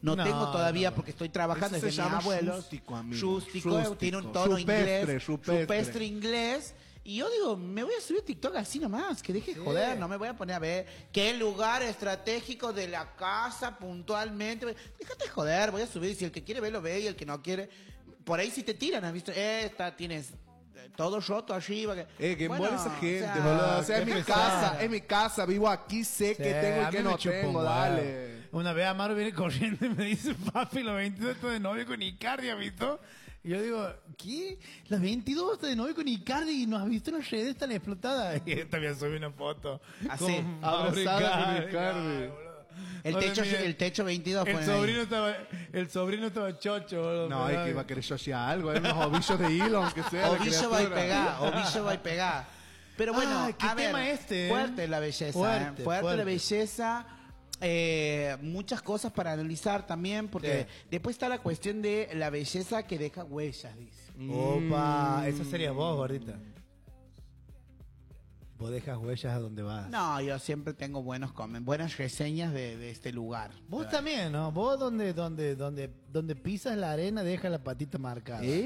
No tengo todavía porque estoy trabajando Eso desde se mis llama abuelos. Rústico, Tiene un tono rupestre, inglés, rupestre inglés. Y yo digo, me voy a subir a TikTok así nomás, que deje joder, no me voy a poner a ver qué lugar estratégico de la casa puntualmente. Déjate joder, voy a subir, si el que quiere ver lo ve y el que no quiere, por ahí si te tiran, ¿has visto? Tienes todo roto arriba. Que muere esa gente, o sea, boludo. O sea, es mi casa, vivo aquí, sé que tengo y que no tengo, dale. Una vez Amaro viene corriendo y me dice, papi, los 22 estoy de novio con Icardi, ¿has visto? Y yo digo, ¿qué? Los 22 estoy de novio con Icardi y no has visto las redes tan explotadas. Y también subí una foto. Así, abrazada con Icardi. El techo 22 el sobrino estaba chocho, boludo. No, es que iba a querer yo hacía algo, unos ovillos de hilo, aunque sea. Ovillo va y pegar. Pero bueno, ¿qué tema fuerte la belleza. Fuerte la belleza. Muchas cosas para analizar también, porque después está la cuestión de la belleza que deja huellas, dice. Opa, esa sería vos, gordita. Vos dejas huellas a donde vas. No, yo siempre tengo buenas reseñas de este lugar. Vos también, ¿no? Vos donde pisas la arena deja la patita marcada. Sí.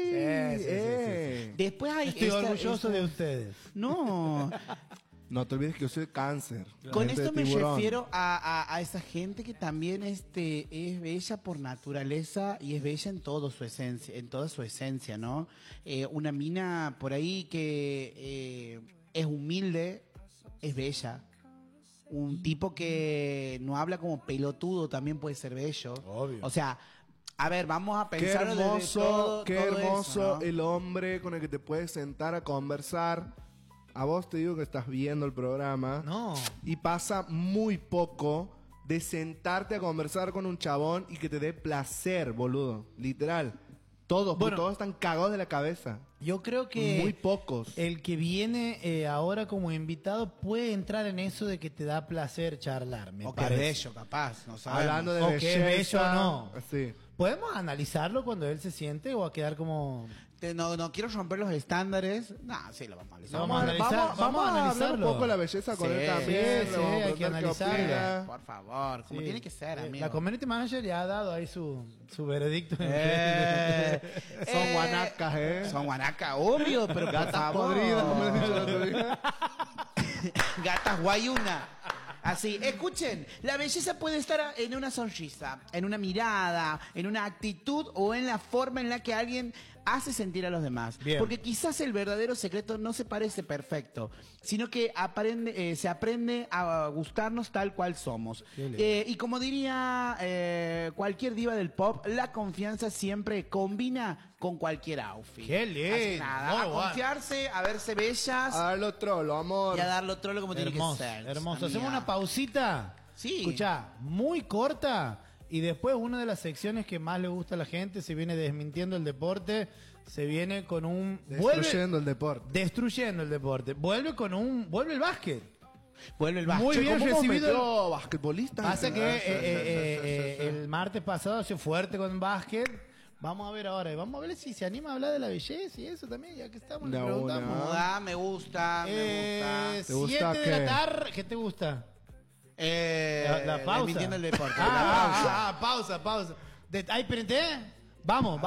Después hay Estoy orgulloso de ustedes. No. No te olvides que yo soy de cáncer. Con esto me refiero a esa gente que también es bella por naturaleza y es bella en toda su esencia, ¿no? Una mina por ahí que es humilde, es bella. Un tipo que no habla como pelotudo también puede ser bello. Obvio. O sea, a ver, vamos a pensar qué hermoso ¿no? El hombre con el que te puedes sentar a conversar. A vos te digo que estás viendo el programa. No. Y pasa muy poco de sentarte a conversar con un chabón y que te dé placer, boludo. Literal. Todos están cagados de la cabeza. Yo creo que muy pocos. El que viene ahora como invitado puede entrar en eso de que te da placer charlar. O que es bello, capaz. No sabemos. Hablando de o belleza. Que es bello o no. Sí. ¿Podemos analizarlo cuando él se siente o va a quedar como...? No quiero romper los estándares. No, sí, lo vamos a analizar. Vamos a analizar un poco la belleza con él también. Sí, hay que analizarla. Por favor, como tiene que ser, amigo. La community manager ya ha dado ahí su veredicto. Son guanacas, Son guanacas, obvio, pero gatas podridas, como les he dicho el otro día. Gatas guayuna. Así, escuchen, la belleza puede estar en una sonrisa, en una mirada, en una actitud o en la forma en la que alguien hace sentir a los demás. Bien. Porque quizás el verdadero secreto no se parece perfecto, sino que se aprende a gustarnos tal cual somos. Y como diría cualquier diva del pop, la confianza siempre combina con cualquier outfit. ¡Qué lindo! Así nada, a confiarse, a verse bellas. A darlo trolo, amor. Y a darlo trolo como tiene que ser. Hermoso. Hacemos una pausita. Sí. Escuchá, muy corta. Y después una de las secciones que más le gusta a la gente se viene desmintiendo el deporte. Se viene con un... Destruyendo el deporte. Destruyendo el deporte. Vuelve el básquet. Vuelve el básquet. Muy bien recibido. Basquetbolista. Pasa que el martes pasado ha sido fuerte con básquet. Vamos a ver ahora, vamos a ver si se anima a hablar de la belleza y eso también, ya que estamos, le preguntamos. Me gusta. 7 de la tarde, ¿qué te gusta? La pausa. Desmintiendo el deporte. Pausa. Ahí, espérate. Vamos.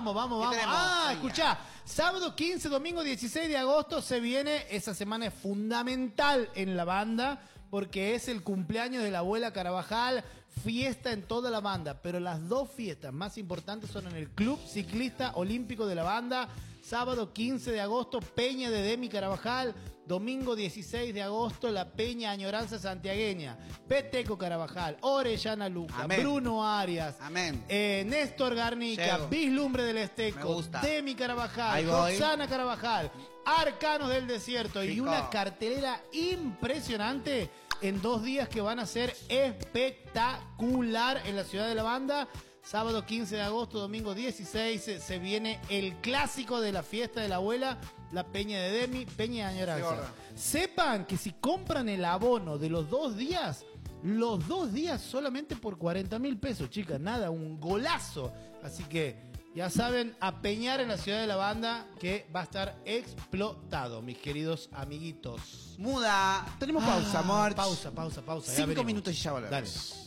Escuchá. Sábado 15, domingo 16 de agosto se viene. Esa semana es fundamental en la banda porque es el cumpleaños de la abuela Carabajal. Fiesta en toda la banda. Pero las dos fiestas más importantes son en el Club Ciclista Olímpico de la banda. Sábado 15 de agosto, Peña de Demi Carabajal. Domingo 16 de agosto, la Peña Añoranza Santiagueña. Peteco Carabajal, Orellana Luca, Amén. Bruno Arias, Amén. Néstor Garnica, Llego. Vislumbre del Esteco, Demi Carabajal, Roxana Carabajal, Arcanos del Desierto. Chico. Y una cartelera impresionante en 2 días que van a ser espectacular en la ciudad de la banda. Sábado 15 de agosto, domingo 16, se viene el clásico de la fiesta de la abuela, la Peña de Demi, Peña de Añoranza. Sepan que si compran el abono de los 2 días, solamente por 40.000 pesos, chicas, nada, un golazo. Así que ya saben, a peñar en la ciudad de la banda que va a estar explotado, mis queridos amiguitos. Muda, tenemos pausa, amor. Pausa. 5 minutos y ya volvemos. Dale.